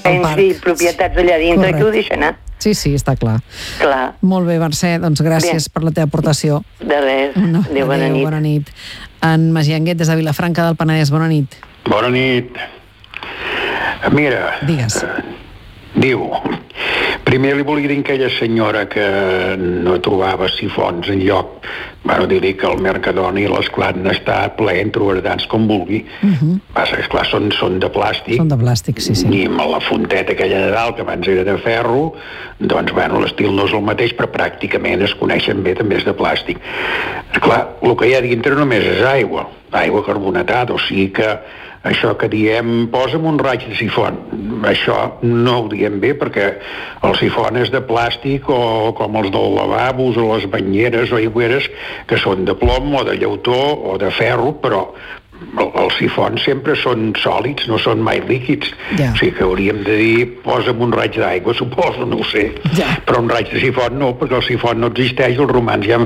béns i propietats allà dintre, que ho deixa anar. Sí, està clar. Molt bé, Mercè, doncs gràcies per la teva aportació. De res. Adéu, bona nit. En Magí Anguet, des de Vilafranca del Penedès, bona nit. Bona nit. Mira, digues. Diu, primer li volia dir a aquella senyora que no trobava sifons en lloc, bueno, dir-li que el Mercadona i l'Esclat n'està ple, en trobaràs com vulgui. Passa que, esclar, són de plàstic. Són de plàstic, sí. I amb la fonteta aquella de dalt, que abans era de ferro, doncs, bueno, l'estil no és el mateix, però pràcticament es coneixen bé, també és de plàstic. Esclar, el que hi ha dintre només és aigua carbonatada, o sigui que això que diem, posa'm un raig de sifon, això no ho diem bé perquè el sifon és de plàstic o com els dels lavabos o les banyeres o aigüeres que són de plom o de llautó o de ferro, però els sifons sempre són sòlids, no són mai líquids. O sigui que hauríem de dir posa'm un raig d'aigua, suposo, no ho sé. Però un raig de sifon no, perquè el sifon no existeix, els romans ja han